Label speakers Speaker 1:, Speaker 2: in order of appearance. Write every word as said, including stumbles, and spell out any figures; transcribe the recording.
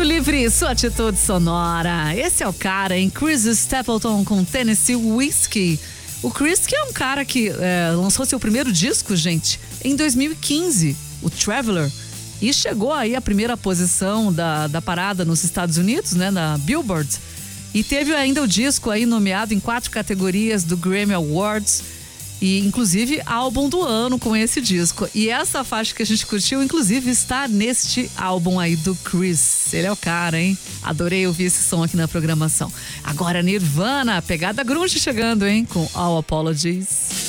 Speaker 1: Livre, sua atitude sonora. Esse é o cara, hein? Chris Stapleton com Tennessee Whiskey. O Chris que é um cara que é, lançou seu primeiro disco, gente, em dois mil e quinze, o Traveler. E chegou aí à primeira posição da, da parada nos Estados Unidos, né? Na Billboard. E teve ainda o disco aí nomeado em quatro categorias do Grammy Awards. E inclusive álbum do ano com esse disco. E essa faixa que a gente curtiu, inclusive, está neste álbum aí do Chris. Ele é o cara, hein? Adorei ouvir esse som aqui na programação. Agora Nirvana, pegada grunge chegando, hein? Com All Apologies.